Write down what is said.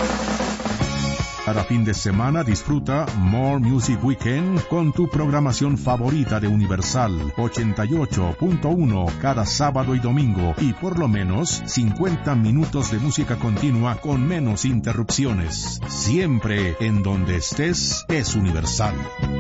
Cada fin de semana disfruta More Music Weekend con tu programación favorita de Universal 88.1 cada sábado y domingo y por lo menos 50 minutos de música continua con menos interrupciones. Siempre en donde estés es Universal.